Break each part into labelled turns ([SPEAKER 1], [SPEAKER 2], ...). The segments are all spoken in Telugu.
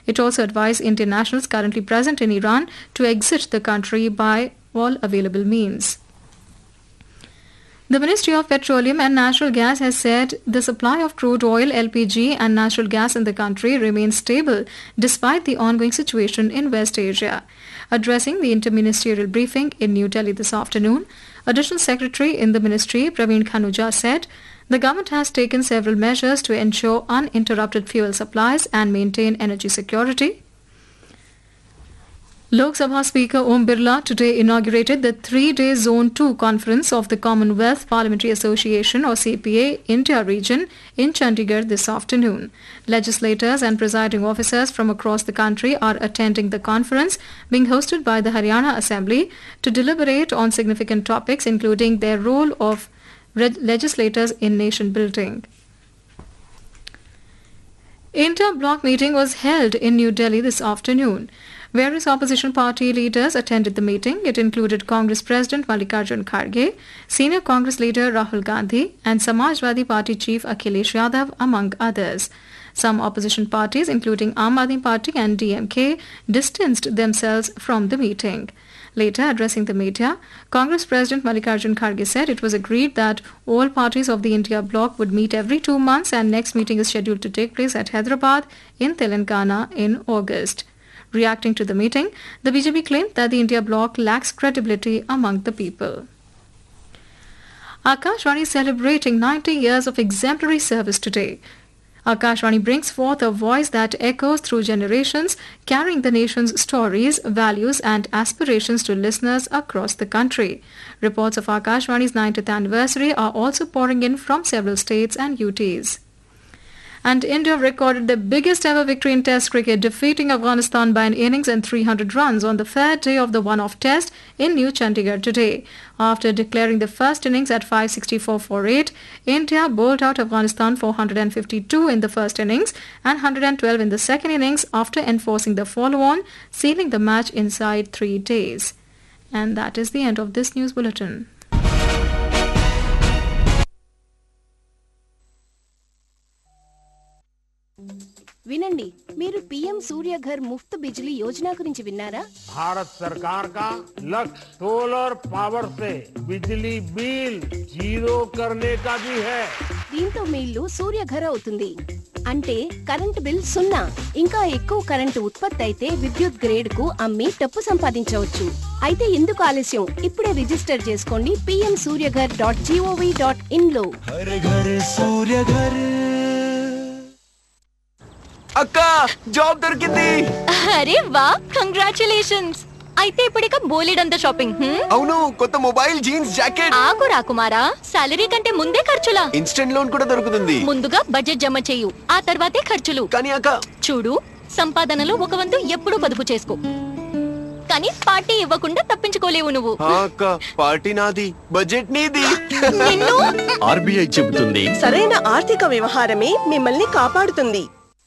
[SPEAKER 1] It also advised Indian nationals currently present in Iran to exit the country by all available means. The Ministry of Petroleum and Natural Gas has said the supply of crude oil, LPG and natural gas in the country remains stable despite the ongoing situation in West Asia. Addressing the interministerial briefing in New Delhi this afternoon, Additional Secretary in the Ministry, Praveen Khanuja, said the government has taken several measures to ensure uninterrupted fuel supplies and maintain energy security. Lok Sabha Speaker Om Birla today inaugurated the 3-day Zone 2 conference of the Commonwealth Parliamentary Association or CPA India region in Chandigarh this afternoon. Legislators and presiding officers from across the country are attending the conference being hosted by the Haryana Assembly to deliberate on significant topics including their role of legislators in nation building. Inter-bloc meeting was held in New Delhi this afternoon. Various opposition party leaders attended the meeting. It included Congress President Mallikarjun Kharge, Senior Congress leader Rahul Gandhi and Samajwadi Party Chief Akhilesh Yadav, among others. Some opposition parties, including Aam Aadmi Party and DMK, distanced themselves from the meeting. Later, addressing the media, Congress President Mallikarjun Kharge said it was agreed that all parties of the India bloc would meet every 2 months and next meeting is scheduled to take place at Hyderabad in Telangana in August. Reacting to the meeting, the BJP claimed that the India bloc lacks credibility among the people. Akashvani is celebrating 90 years of exemplary service today. Akashvani brings forth a voice that echoes through generations, carrying the nation's stories, values and aspirations to listeners across the country. Reports of Akashvani's 90th anniversary are also pouring in from several states and UTs. And India recorded the biggest ever victory in Test cricket, defeating Afghanistan by an innings and 300 runs on the third day of the one-off Test in New Chandigarh today. After declaring the first innings at 564 for 8, India bowled out Afghanistan for 152 in the first innings and 112 in the second innings after enforcing the follow-on, sealing the match inside 3 days. And that is the end of this news bulletin.
[SPEAKER 2] వినండి, మీరు పీఎం సూర్యఘర్ ముఫ్త్ బిజ్లీ యోజన గురించి విన్నారా?
[SPEAKER 3] भारत सरकार का लक्ष्य सोलर पावर से बिजली बिल जीरो करने का भी है.
[SPEAKER 2] దీంతో మీ ఇల్లు సూర్యఘర్ అవుతుంది. అంటే కరెంట్ బిల్ 0. ఇంకా ఎక్కువ కరెంటు ఉత్పత్తి అయితే విద్యుత్ గ్రేడ్ కు అమ్మి డబ్బు సంపాదించవచ్చు. అయితే ఎందుకు ఆలస్యం? ఇప్పుడే రిజిస్టర్ చేసుకోండి pmsuryaghar.gov.in లో.
[SPEAKER 4] హర్ ఘర్ సూర్యఘర్. అక్క, జాబ్ దొరికింది.
[SPEAKER 5] అరే వా, కంగ్రాచులేషన్స్. అయితే ఇప్పుడిక బోలెడంత షాపింగ్.
[SPEAKER 4] అవును, కొత్త మొబైల్, జీన్స్, జాకెట్.
[SPEAKER 5] ఆగు రాకుమారా, సాలరీ కంటే ముందే ఖర్చులా?
[SPEAKER 4] ఇన్స్టెంట్ లోన్ కూడా దొరుకుతుంది.
[SPEAKER 5] ముందుగా బడ్జెట్ జమ చేయు, ఆ తర్వాతే ఖర్చులు.
[SPEAKER 4] కానీ అక్క,
[SPEAKER 5] చూడు, సంపాదనలో ఒక వంతు ఎప్పుడూ పొదుపు చేసుకో. కానీ పార్టీ ఇవ్వకుండా తప్పించుకోలేవు నువ్వు.
[SPEAKER 4] అక్క, పార్టీ నాది, బడ్జెట్ నీది.
[SPEAKER 5] నిన్ను
[SPEAKER 6] ఆర్బీఐ చెబుతుంది,
[SPEAKER 7] సరైన ఆర్థిక వ్యవహారమే మిమ్మల్ని కాపాడుతుంది.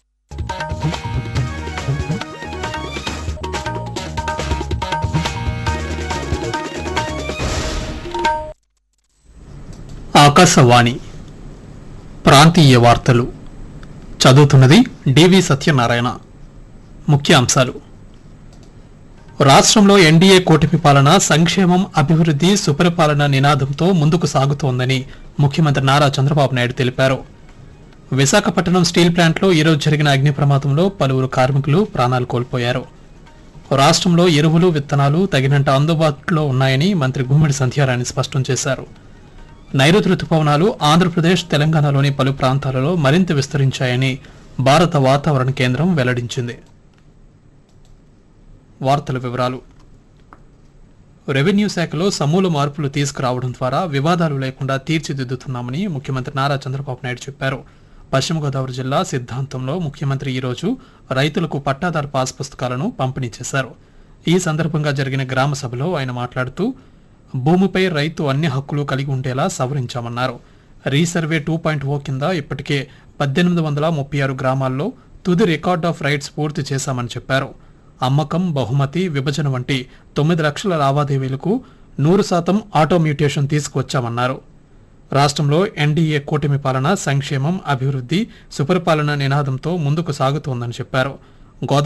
[SPEAKER 8] ఆకాశవాణి ప్రాంతీయ వార్తలు చదువుతున్నది డివి సత్యనారాయణ. ముఖ్యాంశాలు: రాష్ట్రంలో ఎన్డీఏ కూటమి పాలన సంక్షేమం, అభివృద్ధి, సుపరిపాలన నినాదంతో ముందుకు సాగుతోందని ముఖ్యమంత్రి నారా చంద్రబాబు నాయుడు తెలిపారు. విశాఖపట్నం స్టీల్ ప్లాంట్లో ఈరోజు జరిగిన అగ్ని ప్రమాదంలో పలువురు కార్మికులు ప్రాణాలు కోల్పోయారు. రాష్ట్రంలో ఎరువులు, విత్తనాలు తగినంత అందుబాటులో ఉన్నాయని మంత్రి గుమ్మిడి సంధ్యారాణి స్పష్టం చేశారు. నైరుతి రుతుపవనాలు ఆంధ్రప్రదేశ్, తెలంగాణలోని పలు ప్రాంతాలలో మరింత విస్తరించాయని భారత వాతావరణ కేంద్రం వెల్లడించింది. వార్తల వివరాలు: రెవెన్యూ శాఖలో సమూల మార్పులు తీసుకురావడం ద్వారా వివాదాలు లేకుండా తీర్చిదిద్దుతున్నామని ముఖ్యమంత్రి నారా చంద్రబాబు నాయుడు చెప్పారు. పశ్చిమ గోదావరి జిల్లా సిద్ధాంతంలో ముఖ్యమంత్రి ఈరోజు రైతులకు పట్టాదారు పాస్ పుస్తకాలను పంపిణీ చేశారు. ఈ సందర్భంగా జరిగిన గ్రామ సభలో ఆయన మాట్లాడుతూ, భూమిపై రైతు అన్ని హక్కులు కలిగి ఉండేలా సవరించామన్నారు. రీసర్వే 2.0 కింద ఇప్పటికే 1836 గ్రామాల్లో తుది రికార్డ్ ఆఫ్ రైట్స్ పూర్తి చేశామని చెప్పారు. అమ్మకం, బహుమతి, విభజన వంటి 9 లక్షల లావాదేవీలకు 100% ఆటోమ్యూటేషన్ తీసుకువచ్చామన్నారు. రాష్ట్రంలో ఎన్డీఏ కూటమి పాలన సంక్షేమం, అభివృద్ధి, సుపరిపాలన నినాదంతో ముందుకు సాగుతోందని చెప్పారు.